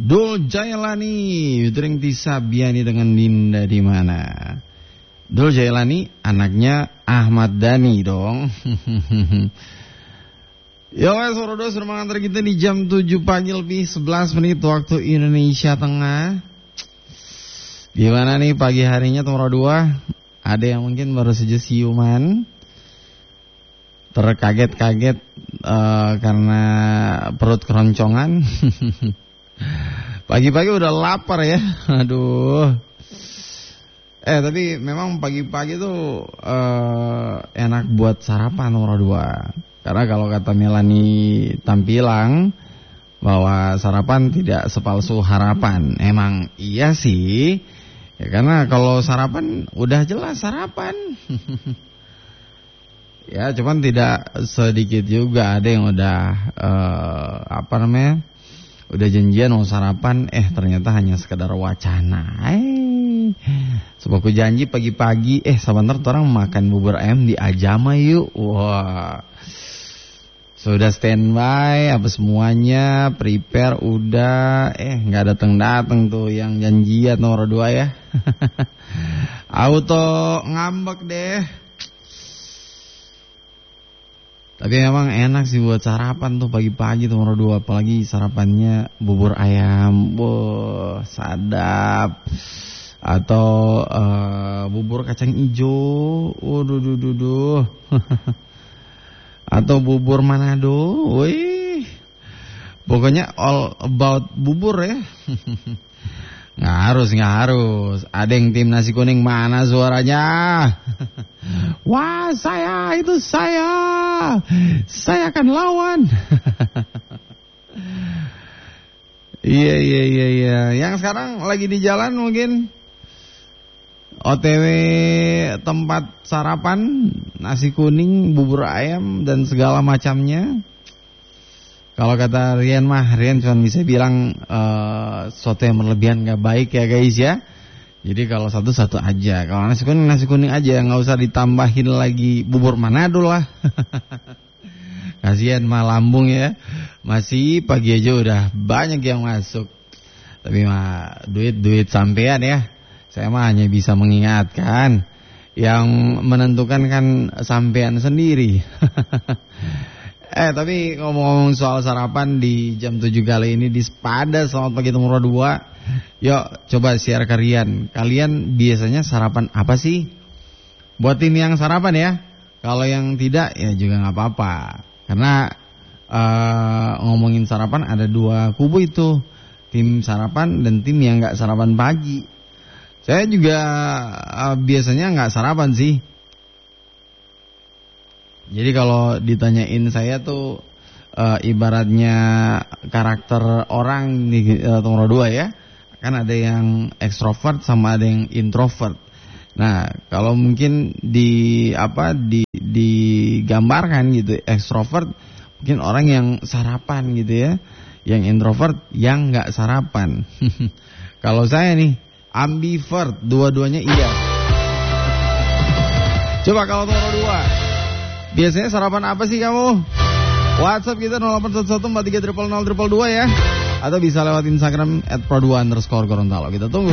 Dul Jailani featuring Tisa Biani dengan Dinda di mana. Dul Jailani anaknya Ahmad Dhani dong. Ya wes Rodo sudah mengantar kita di jam 7 pagi lebih 11 menit waktu Indonesia Tengah. Gimana nih pagi harinya Tomro 2? Ada yang mungkin baru saja siuman, terkaget-kaget karena perut keroncongan. Pagi-pagi udah lapar ya. Aduh. Tapi memang pagi-pagi tuh enak buat sarapan nomor 2. Karena kalau kata Melani Tampilang bahwa sarapan tidak sepalsu harapan. Emang iya sih. Ya karena kalau sarapan udah jelas sarapan. Ya cuman tidak sedikit juga ada yang udah udah janjian mau sarapan, ternyata hanya sekedar wacana. Sebaku janji pagi-pagi, sebentar orang makan bubur ayam di Ajama yuk. Wah, sudah standby, apa semuanya, prepare udah, nggak datang tuh yang janjian nomor 2 ya. Auto ngambek deh. Tapi memang enak sih buat sarapan tuh pagi-pagi tuh nomor 2. Apalagi sarapannya bubur ayam. Wah, sadap. Atau bubur kacang hijau. Waduh. Atau bubur Manado. Wih. Pokoknya all about bubur ya. Nggak harus. Ada yang tim nasi kuning, mana suaranya? Wah, itu saya. Saya akan lawan. Iya. Yang sekarang lagi di jalan mungkin OTW tempat sarapan, nasi kuning, bubur ayam dan segala macamnya. Kalau kata Rian cuma bisa bilang sesuatu yang berlebihan gak baik ya guys ya. Jadi kalau satu aja. Kalau nasi kuning aja, nggak usah ditambahin lagi bubur Manado lah. Kasihan mah lambung ya. Masih pagi aja udah banyak yang masuk. Tapi mah duit sampean ya. Saya mah hanya bisa mengingatkan. Yang menentukan kan sampean sendiri. Tapi ngomong-ngomong soal sarapan di jam 7 kali ini di Sepada, selamat pagi nomor 2. Yuk coba share kalian biasanya sarapan apa sih? Buat tim yang sarapan ya. Kalau yang tidak ya juga gak apa-apa. Karena ngomongin sarapan ada 2 kubu itu. Tim sarapan dan tim yang gak sarapan pagi. Saya juga biasanya gak sarapan sih. Jadi kalau ditanyain saya tuh ibaratnya karakter orang di nomor 2 ya. Kan ada yang ekstrovert sama ada yang introvert. Nah, kalau mungkin digambarkan gitu, ekstrovert mungkin orang yang sarapan gitu ya. Yang introvert yang enggak sarapan. Kalau saya nih ambivert, dua-duanya iya. Coba kalau nomor 2 biasanya sarapan apa sih kamu? WhatsApp kita 081143000022 ya. Atau bisa lewat Instagram @pro2_Gorontalo. Kita tunggu.